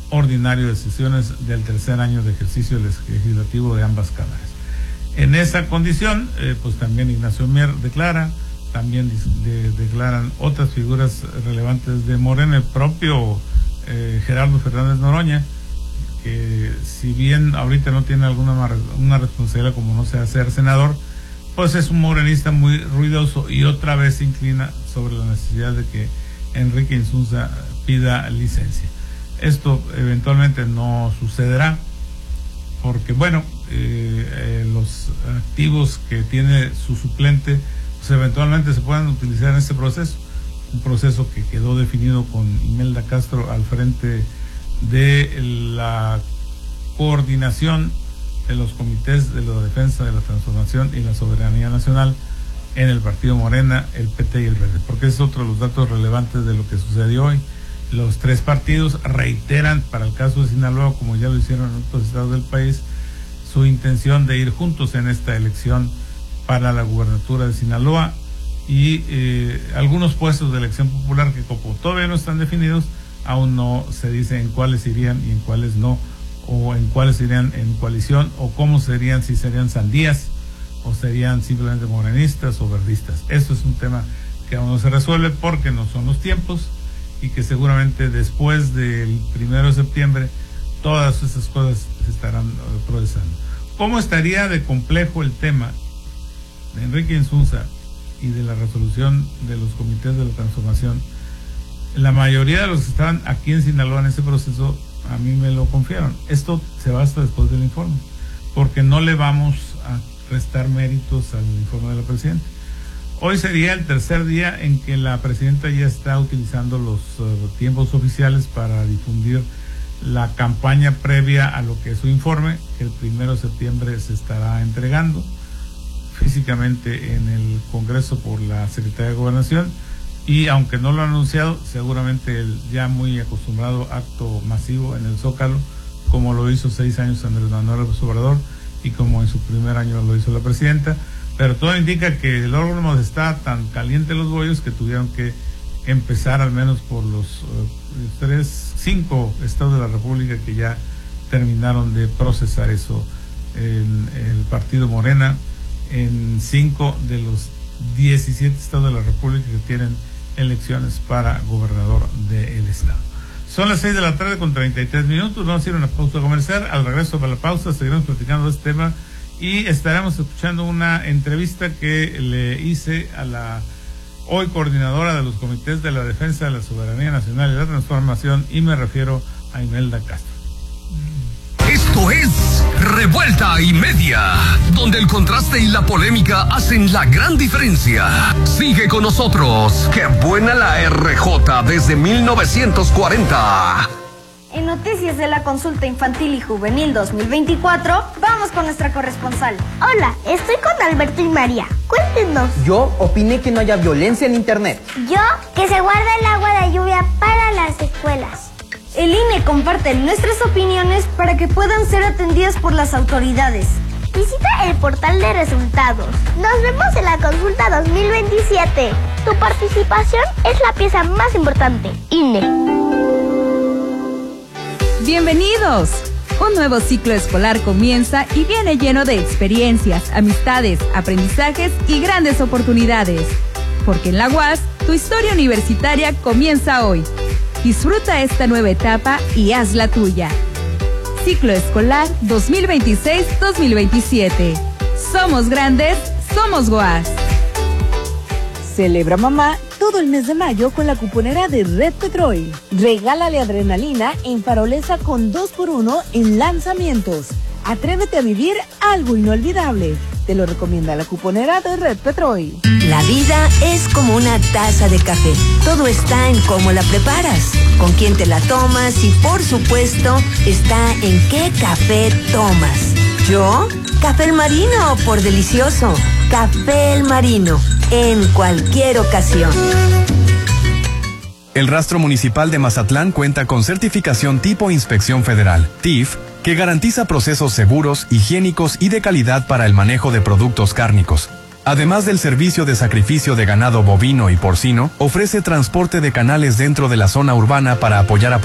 ordinario de sesiones del tercer año de ejercicio legislativo de ambas cámaras. En esa condición, pues también Ignacio Mier declara, también declaran otras figuras relevantes de Morena, el propio Gerardo Fernández Noroña, que si bien ahorita no tiene una responsabilidad como no sea ser senador, pues es un morenista muy ruidoso y otra vez se inclina sobre la necesidad de que Enrique Insunza pida licencia. Esto eventualmente no sucederá porque, bueno, los activos que tiene su suplente pues eventualmente se puedan utilizar en este proceso, un proceso que quedó definido con Imelda Castro al frente de la coordinación de los comités de la defensa de la transformación y la soberanía nacional en el partido Morena, el PT y el Verde, porque es otro de los datos relevantes de lo que sucedió hoy. Los tres partidos reiteran, para el caso de Sinaloa, como ya lo hicieron en otros estados del país, su intención de ir juntos en esta elección para la gubernatura de Sinaloa y algunos puestos de elección popular que como todavía no están definidos, aún no se dice en cuáles irían y en cuáles no, o en cuáles irían en coalición, o cómo serían, si serían sandías, o serían simplemente morenistas o verdistas. Eso es un tema que aún no se resuelve porque no son los tiempos y que seguramente después del 1 de septiembre todas esas cosas se estarán procesando. ¿Cómo estaría de complejo el tema de Enrique Insunza y de la resolución de los comités de la transformación? La mayoría de los que estaban aquí en Sinaloa en ese proceso a mí me lo confiaron. Esto se va hasta después del informe, porque no le vamos a restar méritos al informe de la presidenta. Hoy sería el tercer día en que la presidenta ya está utilizando los tiempos oficiales para difundir la campaña previa a lo que es su informe, que el 1 de septiembre se estará entregando físicamente en el Congreso por la Secretaría de Gobernación. Y aunque no lo ha anunciado, seguramente el ya muy acostumbrado acto masivo en el Zócalo, como lo hizo 6 años Andrés Manuel López Obrador y como en su primer año lo hizo la presidenta, pero todo indica que el órgano está tan caliente los bollos que tuvieron que empezar al menos por los 5 estados de la República que ya terminaron de procesar eso en el partido Morena, en 5 de los 17 estados de la República que tienen elecciones para gobernador del estado. Son las 6 de la tarde con 33 minutos. Vamos a ir a una pausa comercial. Al regreso para la pausa seguiremos platicando de este tema y estaremos escuchando una entrevista que le hice a la hoy coordinadora de los comités de la defensa de la soberanía nacional y la transformación, y me refiero a Imelda Castro. Esto es Revuelta y Media, donde el contraste y la polémica hacen la gran diferencia. Sigue con nosotros. ¡Qué buena la RJ desde 1940! En noticias de la consulta infantil y juvenil 2024, vamos con nuestra corresponsal. Hola, estoy con Alberto y María. Cuéntenos. Yo opiné que no haya violencia en internet. Yo, que se guarda el agua de lluvia para las escuelas. El INE comparte nuestras opiniones para que puedan ser atendidas por las autoridades. Visita el portal de resultados. Nos vemos en la consulta 2027. Tu participación es la pieza más importante. INE. ¡Bienvenidos! Un nuevo ciclo escolar comienza y viene lleno de experiencias, amistades, aprendizajes y grandes oportunidades. Porque en la UAS, tu historia universitaria comienza hoy. Disfruta esta nueva etapa y haz la tuya. Ciclo escolar 2026-2027. Somos grandes, somos UAS. Celebra mamá todo el mes de mayo con la cuponera de Red Petrol. Regálale adrenalina en Farolesa con 2x1 en lanzamientos. Atrévete a vivir algo inolvidable. Te lo recomienda la cuponera de Red Petrol. La vida es como una taza de café. Todo está en cómo la preparas, con quién te la tomas y, por supuesto, está en qué café tomas. ¿Yo? Café El Marino, por delicioso. Café El Marino, en cualquier ocasión. El Rastro Municipal de Mazatlán cuenta con certificación tipo Inspección Federal, TIF, que garantiza procesos seguros, higiénicos y de calidad para el manejo de productos cárnicos. Además del servicio de sacrificio de ganado bovino y porcino, ofrece transporte de canales dentro de la zona urbana para apoyar a